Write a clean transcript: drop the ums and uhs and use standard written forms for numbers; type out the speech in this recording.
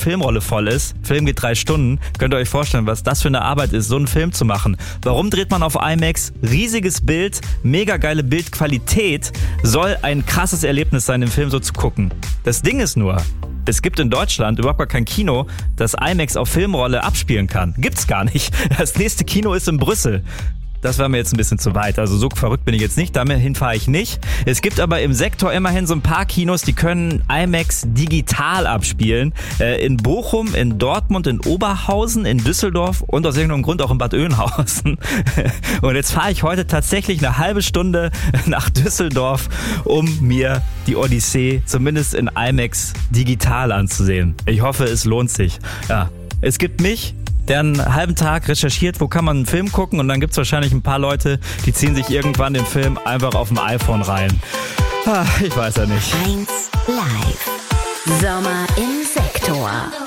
Filmrolle voll ist. Film geht 3 Stunden. Könnt ihr euch vorstellen, was das für eine Arbeit ist, so einen Film zu machen. Warum dreht man auf IMAX? Riesiges Bild, mega geile Bildqualität. Soll ein krasses Erlebnis sein, den Film so zu gucken. Das Ding ist nur, es gibt in Deutschland überhaupt gar kein Kino, das IMAX auf Filmrolle abspielen kann. Gibt's gar nicht. Das nächste Kino ist in Brüssel. Das war mir jetzt ein bisschen zu weit. Also so verrückt bin ich jetzt nicht, dahin fahre ich nicht. Es gibt aber im Sektor immerhin so ein paar Kinos, die können IMAX digital abspielen. In Bochum, in Dortmund, in Oberhausen, in Düsseldorf und aus irgendeinem Grund auch in Bad Oeynhausen. Und jetzt fahre ich heute tatsächlich eine halbe Stunde nach Düsseldorf, um mir die Odyssee zumindest in IMAX digital anzusehen. Ich hoffe, es lohnt sich. Ja, es gibt mich, der einen halben Tag recherchiert, wo kann man einen Film gucken, und dann gibt es wahrscheinlich ein paar Leute, die ziehen sich irgendwann den Film einfach auf dem iPhone rein. Ich weiß ja nicht. 1 Live. Sommer im Sektor.